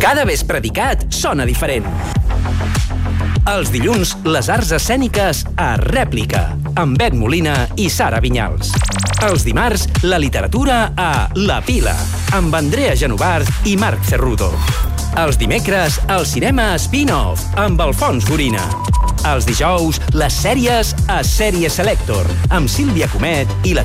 Cada vespre d'ICAT sona diferent. Els dilluns, les arts escèniques a Rèplica, amb Bet Molina i Sara Vinyals. Els dimarts, la literatura a La Pila, amb Andrea Genovart i Marc Cerrudo. Els dimecres, el cinema Spin-off, amb Alfons Gorina. Els dijous, les sèries a Sèrie Selector, amb Sílvia Comet i la